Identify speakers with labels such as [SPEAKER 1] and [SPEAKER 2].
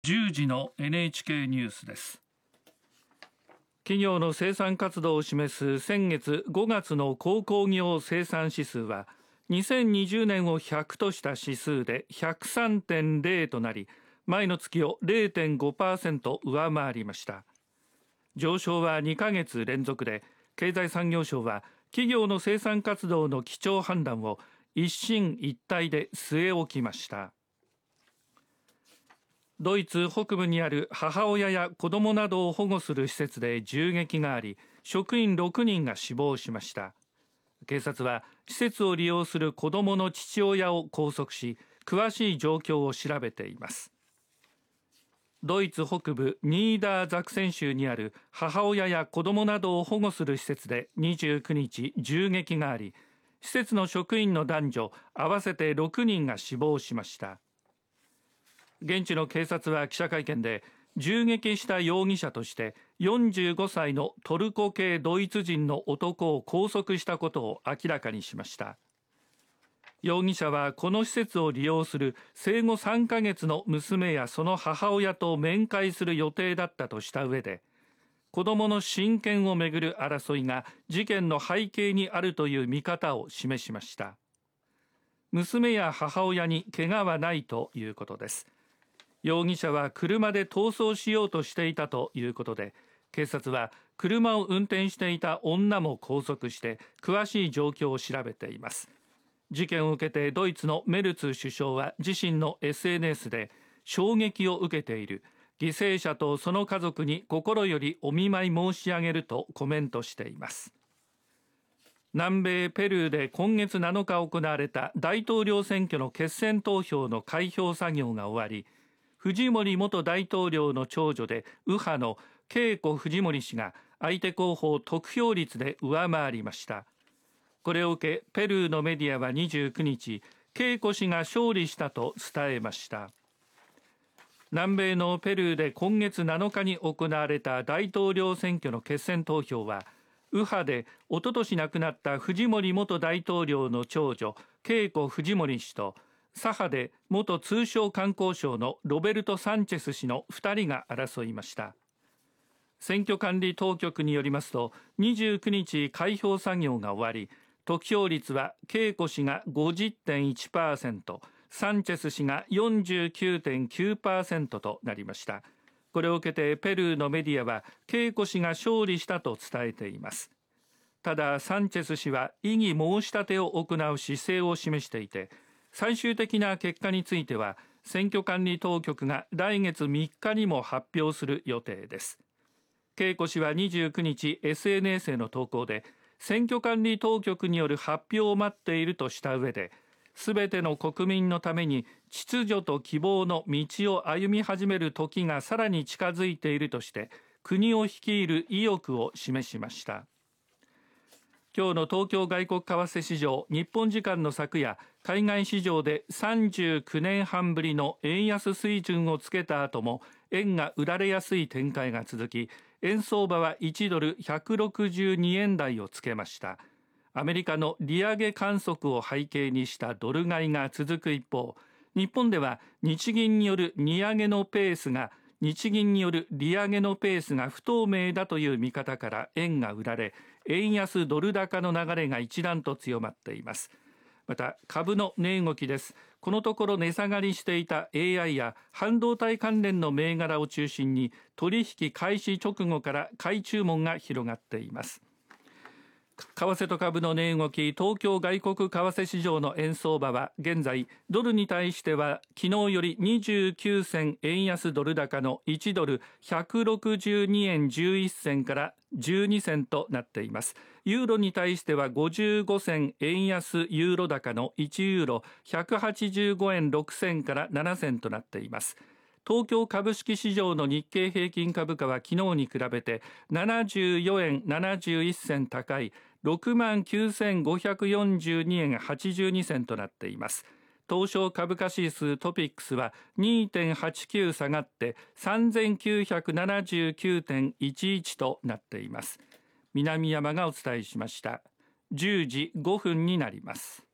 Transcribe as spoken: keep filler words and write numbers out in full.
[SPEAKER 1] じゅうじの エヌエイチケー ニュースです。
[SPEAKER 2] 企業の生産活動を示す先月ごがつの鉱工業生産指数はにせんにじゅうねんをひゃくとした指数で ひゃくさんてんゼロ となり、前の月を ゼロてんごパーセント 上回りました。上昇はにかげつ連続で、経済産業省は企業の生産活動の基調判断を一進一退で据え置きました。ドイツ北部にある母親や子供などを保護する施設で銃撃があり、職員ろくにんが死亡しました。警察は施設を利用する子供の父親を拘束し、詳しい状況を調べています。ドイツ北部ニーダーザクセン州にある母親や子供などを保護する施設でにじゅうくにち銃撃があり、施設の職員の男女合わせてろくにんが死亡しました。現地の警察は記者会見で、銃撃した容疑者としてよんじゅうごさいのトルコ系ドイツ人の男を拘束したことを明らかにしました。容疑者はこの施設を利用する生後さんかげつの娘やその母親と面会する予定だったとした上で、子どもの親権をめぐる争いが事件の背景にあるという見方を示しました。娘や母親に怪我はないということです。容疑者は車で逃走しようとしていたということで、警察は車を運転していた女も拘束して詳しい状況を調べています。事件を受けてドイツのメルツ首相は自身の エスエヌエス で、衝撃を受けている、犠牲者とその家族に心よりお見舞い申し上げるとコメントしています。南米ペルーで今月なのか行われた大統領選挙の決選投票の開票作業が終わり、フジモリ元大統領の長女で右派のケイコ・フジモリ氏が相手候補を得票率で上回りました。これを受けペルーのメディアはにじゅうくにち、ケイコ氏が勝利したと伝えました。南米のペルーで今月なのかに行われた大統領選挙の決選投票は、右派でおととし亡くなったフジモリ元大統領の長女ケイコ・フジモリ氏と、左派で元通商観光省のロベルト・サンチェス氏のふたりが争いました。選挙管理当局によりますと、にじゅうくにち開票作業が終わり、得票率はケイコ氏が ごじゅってんいちパーセント、サンチェス氏が よんじゅうきゅうてんきゅうパーセント となりました。これを受けてペルーのメディアはケイコ氏が勝利したと伝えています。ただサンチェス氏は異議申し立てを行う姿勢を示していて、最終的な結果については選挙管理当局が来月みっかにも発表する予定です。ケイコ氏はにじゅうくにち エスエヌエス への投稿で、選挙管理当局による発表を待っているとした上で、すべての国民のために秩序と希望の道を歩み始める時がさらに近づいているとして、国を率いる意欲を示しました。今日の東京外国為替市場、日本時間の昨夜、海外市場でさんじゅうきゅうねんはんぶりの円安水準をつけた後も円が売られやすい展開が続き、円相場はいちドルひゃくろくじゅうにえん台をつけました。アメリカの利上げ観測を背景にしたドル買いが続く一方、日本では日銀による利上げのペースが日銀による利上げのペースが不透明だという見方から円が売られ、円安ドル高の流れが一段と強まっています。また株の値動きです。このところ値下がりしていた エーアイ や半導体関連の銘柄を中心に取引開始直後から買い注文が広がっています。為替と株の値動き、東京外国為替市場の円相場は現在ドルに対しては昨日よりにじゅうきゅうせん円安ドル高のいちドルひゃくろくじゅうにえんじゅういっせんからじゅうにせんとなっています。ユーロに対してはごじゅうごせん円安ユーロ高のいちユーロひゃくはちじゅうごえんろくせんからななせんとなっています。東京株式市場の日経平均株価は昨日に比べてななじゅうよえんななじゅういっせん高い ろくまんきゅうせんごひゃくよんじゅうにえんはちじゅうにせんとなっています。東証株価指数トピックスは にてんはちきゅう 下がってさんぜんきゅうひゃくななじゅうきゅうてんいちいち となっています。南山がお伝えしました。じゅうじごふんになります。